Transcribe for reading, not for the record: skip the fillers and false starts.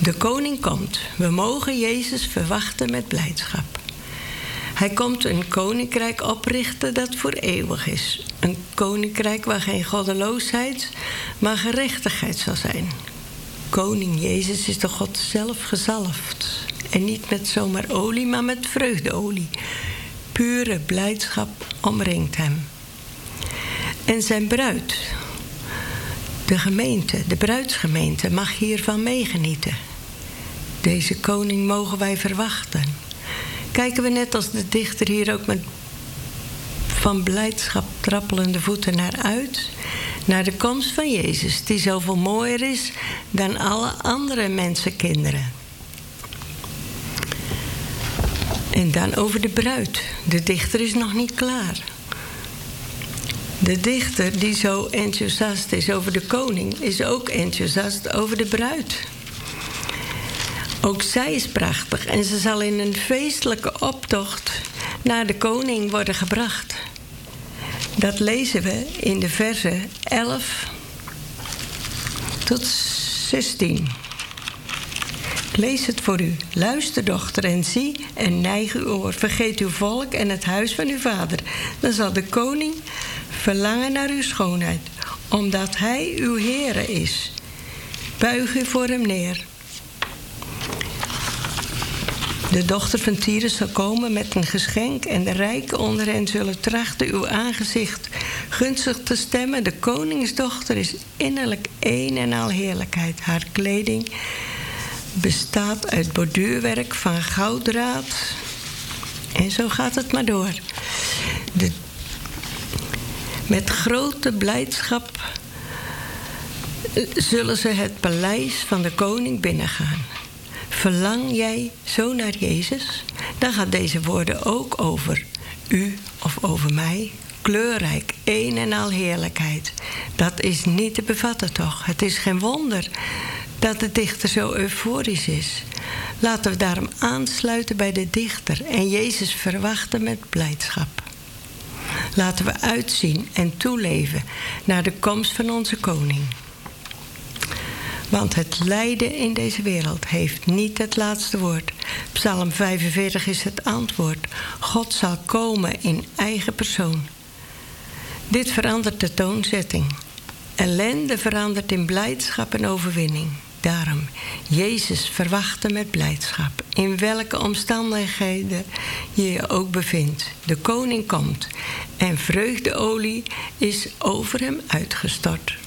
De koning komt. We mogen Jezus verwachten met blijdschap. Hij komt een koninkrijk oprichten dat voor eeuwig is. Een koninkrijk waar geen goddeloosheid, maar gerechtigheid zal zijn. Koning Jezus is door God zelf gezalfd. En niet met zomaar olie, maar met vreugdeolie. Pure blijdschap omringt hem. En zijn bruid, de gemeente, de bruidsgemeente, mag hiervan meegenieten. Deze koning mogen wij verwachten. Kijken we net als de dichter hier ook met van blijdschap trappelende voeten naar uit, naar de komst van Jezus, die zoveel mooier is dan alle andere mensenkinderen. En dan over de bruid. De dichter is nog niet klaar. De dichter die zo enthousiast is over de koning, is ook enthousiast over de bruid. Ook zij is prachtig en ze zal in een feestelijke optocht naar de koning worden gebracht. Dat lezen we in de versen 11 tot 16. Ik lees het voor u. Luister, dochter, en zie en neig uw oor. Vergeet uw volk en het huis van uw vader. Dan zal de koning verlangen naar uw schoonheid, omdat hij uw Heere is. Buig u voor hem neer. De dochter van Tyrus zal komen met een geschenk en de rijken onder hen zullen trachten uw aangezicht gunstig te stemmen. De koningsdochter is innerlijk een en al heerlijkheid. Haar kleding bestaat uit borduurwerk van gouddraad. En zo gaat het maar door. Met grote blijdschap zullen ze het paleis van de koning binnengaan. Verlang jij zo naar Jezus? Dan gaan deze woorden ook over u of over mij. Kleurrijk, een en al heerlijkheid. Dat is niet te bevatten toch? Het is geen wonder dat de dichter zo euforisch is. Laten we daarom aansluiten bij de dichter en Jezus verwachten met blijdschap. Laten we uitzien en toeleven naar de komst van onze koning. Want het lijden in deze wereld heeft niet het laatste woord. Psalm 45 is het antwoord. God zal komen in eigen persoon. Dit verandert de toonzetting. Ellende verandert in blijdschap en overwinning. Daarom, Jezus verwachten met blijdschap. In welke omstandigheden je je ook bevindt. De koning komt en vreugdeolie is over hem uitgestort.